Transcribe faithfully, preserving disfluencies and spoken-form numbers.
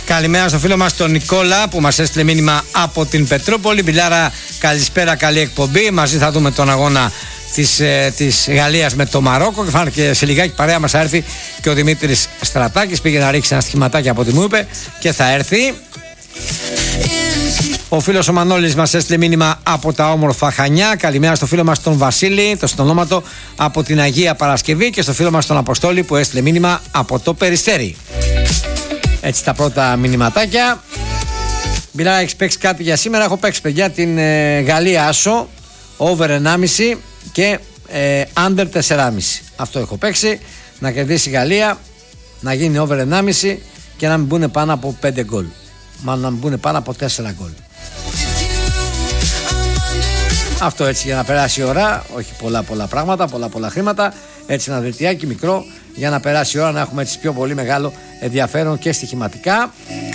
Καλημέρα στο φίλο μας τον Νικόλα που μας έστειλε μήνυμα από την Πετρούπολη. Μπιλάρα, καλησπέρα, καλή εκπομπή. Μαζί θα δούμε τον αγώνα της, ε, της Γαλλίας με το Μαρόκο. Και φάνηκε και σε λιγάκι παρέα μας θα έρθει και ο Δημήτρης Στρατάκης. Πήγε να ρίξει ένα στοιχηματάκι από ό,τι μου είπε και θα έρθει. Ο φίλος ο Μανώλης μας έστειλε μήνυμα από τα όμορφα Χανιά. Καλημέρα στο φίλο μας τον Βασίλη, το συνονόματο από την Αγία Παρασκευή, και στο φίλο μας τον Αποστόλη που έστειλε μήνυμα από το Περιστέρι. Έτσι τα πρώτα μηνυματάκια. Μιλάω, έχεις παίξει κάτι για σήμερα? Έχω παίξει, παιδιά, την ε, Γαλλία Άσο, over ενάμιση και ε, under τέσσερα κόμμα πέντε. Αυτό έχω παίξει. Να κερδίσει η Γαλλία, να γίνει over ενάμιση και να μην μπουν πάνω από πέντε γκολ. Μάλλον να μην μπουν πάνω από τέσσερα γκολ. Αυτό έτσι για να περάσει η ώρα. Όχι πολλά πολλά πράγματα, πολλά πολλά χρήματα. Έτσι ένα δελτιάκι μικρό για να περάσει η ώρα, να έχουμε έτσι πιο πολύ μεγάλο ενδιαφέρον και στοιχηματικά.